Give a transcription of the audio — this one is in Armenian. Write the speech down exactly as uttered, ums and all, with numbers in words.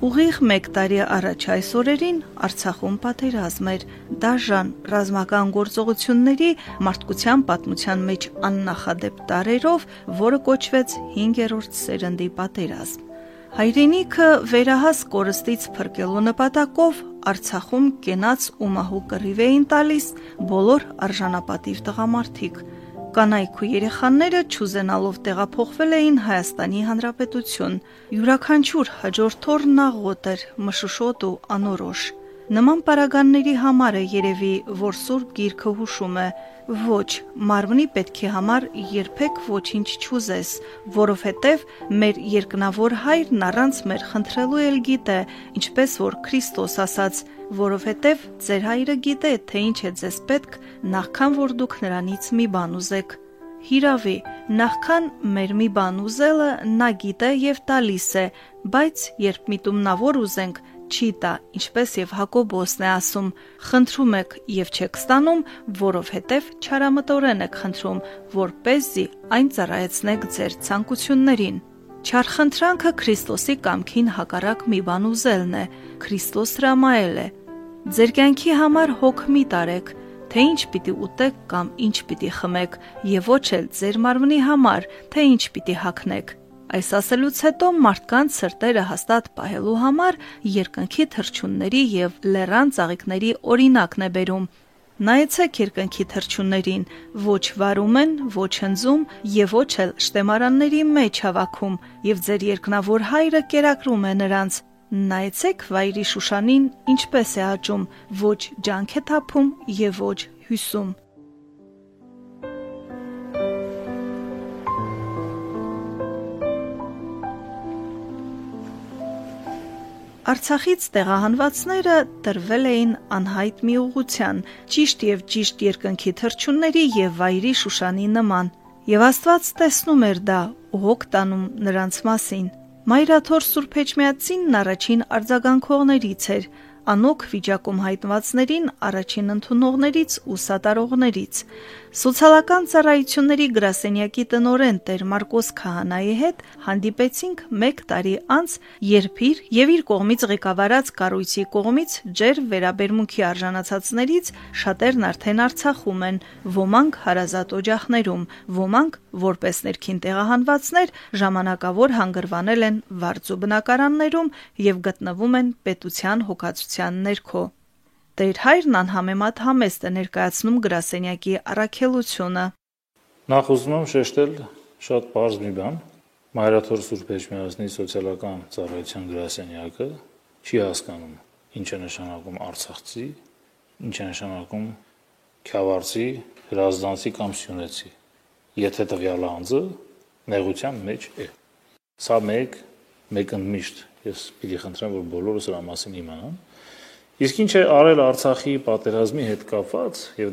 Ուղիղ մեկ տարի առաջ այս օրերին Արցախում պատերազմ էր, դաժան ռազմական գործողությունների մարդկության պատմության մեջ աննախադեպ տարերով, որը կոչվեց հինգերորդ սերնդի պատերազմ։ Հայրենիքը վերահաս կորստից փրկելու նպատակով Արցախում կենաց ու մահու կռիվ էին տալիս բոլոր արժանապատիվ տղամարդիկ։ Կանայք ու երեխաները չուզենալով տեղափոխվել էին Հայաստանի Հանրապետություն։ Յուրաքանչյուր հաջորդ օրն աղոտ էր, մշուշոտ ու անորոշ։ Նման պարագաների համար է երևի, որ Սուրբ Գիրքը հուշում է. ոչ, մարմնի պետքի համար երբեք ոչինչ չուզես, որովհետև մեր երկնավոր Հայրն առանց մեր խնդրելու էլ գիտե, ինչպես որ Քրիստոս ասաց, որովհետև ձեր Հայրը գիտե, թե ինչ է ձեզ պետք, նախքան որ դուք նրանից մի բան ուզեք։ Հիրավի, նախքան մեր մի բան ուզելը նա գիտե եւ տալիս է, բայց երբ միտումնավոր ուզենք, չի տա, ինչպես եւ Հակոբոսն է ասում. խնդրում եք եւ չեք ստանում, որովհետեւ չարամտորեն եք խնդրում, որպեսզի այն ծառայեցնեք ձեր ցանկություններին։ Չարխնդրանքը Քրիստոսի կամքին հակառակ մի բան ուզելն է, Քրիստոս հրամայել է. ձեր կյանքի համար հոգ մի տարեք, թե ինչ պիտի ուտեք կամ ինչ պիտի խմեք, եւ ոչ էլ ձեր մարմնի համար, թե ինչ պիտի հագնեք։ Այս ասելուց հետո մարդկանց սրտերը հաստատ պահելու համար երկնքի թռչունների եւ լեռան ծաղիկների օրինակն է բերում։ Նայեցեք երկնքի թռչուններին, ոչ վարում են, ոչ հնձում եւ ոչ էլ շտեմարանների մեջ հավաքում, եւ ձեր երկնավոր Հայրը կերակրում է նրանց։ Նայեցեք վայրի Շուշանին, ինչպես է աճում, ոչ ջանք է թափում եւ ոչ հյուսում։ Արցախից տեղահանվածները տրվել էին անհայտ մի ուղղության, ճիշտ եւ ճիշտ երկնքի թռչունների եւ վայրի Շուշանի նման, եւ Աստված տեսնում էր դա ու հոգ տանում նրանց մասին։ Մայրաթոր Սուրբ Էջմիածինն առաջին արձագանքողներից էր, անոք վիճակում հայտնվածներին առաջին ընդունողներից ու սատարողներից։ Սոցիալական ծառայությունների գրասենյակի տնօրեն Տեր Մարկոս Քահանայի հետ հանդիպեցինք մեկ տարի անց, երբ իր եւ իր կողմից ղեկավարած կառույցի կողմից ջեր վերաբերմունքի արժանացածներից շատերն արդեն Արցախում են, ոմանք հարազատ օջախներում, ոմանք որպես ներքին տեղահանվածներ ժամանակավոր հանգրվանել են վարձու բնակարաններում եւ գտնվում են պետության հոգացության ներքո։ Տեր Հայրն անհամեմատ համեստ է ներկայացնում գրասենյակի առաքելությունը։ Նախ ուզում եմ շեշտել շատ պարզ մի բան. Մայրաթոր Սուրբ Էջմիածնի սոցիալական ծառայության գրասենյակը չի հասկանում ինչ է նշանակում արցախցի, ինչ է նշանակում քյավառցի, հրազդանցի կամ սյունեցի, եթե տվյալ անձը նեղության մեջ է։ Սա մեկ, մեկ ընդմիշտ ես պիտի խնդրեմ, որ բոլորը սրա մասին իմանան։ Իսկ ինչ է արել Արցախի պատերազմի հետ կապված եւ